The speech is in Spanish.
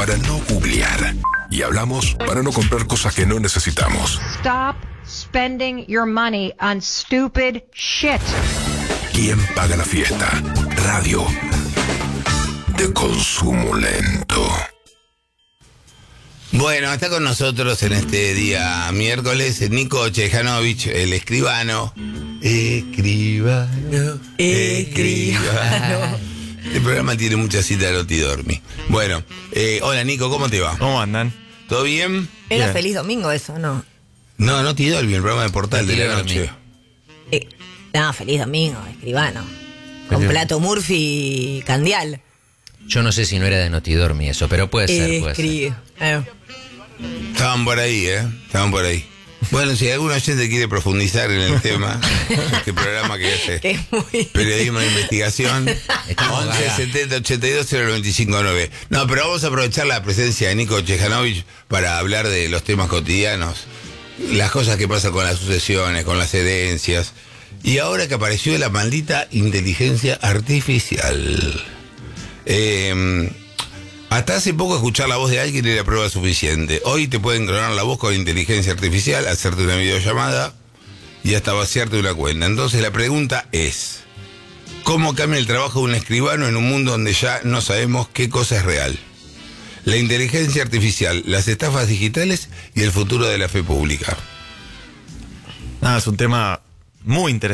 para no googlear. Y hablamos para no comprar cosas que no necesitamos. Stop spending your money on stupid shit. ¿Quién paga la fiesta? Radio de consumo lento. Bueno, está con nosotros en este día miércoles Nico Chejanovich, el escribano. Escribano. El programa tiene mucha cita de Lotidormi. Bueno, hola Nico, ¿cómo te va? ¿Cómo andan? ¿Todo bien? Era Bien. Feliz Domingo eso, ¿no? No, Lotidormi, el programa de Portal de la Lotidormi. noche. No, Feliz Domingo, escribano. Con Feliz- Plato Murphy Candial. Yo no sé si no era de Notidormi eso, pero puede ser, puede ser. Estaban por ahí, Estaban por ahí. Bueno, si algún oyente quiere profundizar en el tema, este programa que hace Que es muy... periodismo de investigación, Estamos 11 gaga. 70 82 095 9. No, pero vamos a aprovechar la presencia de Nico Chejanovich para hablar de los temas cotidianos, las cosas que pasan con las sucesiones, con las herencias. Y ahora que apareció la maldita inteligencia artificial. Hasta hace poco escuchar la voz de alguien era prueba suficiente. Hoy te pueden clonar la voz con inteligencia artificial, hacerte una videollamada y hasta vaciarte una cuenta. Entonces la pregunta es, ¿cómo cambia el trabajo de un escribano en un mundo donde ya no sabemos qué cosa es real? La inteligencia artificial, las estafas digitales y el futuro de la fe pública. Nada, es un tema muy interesante.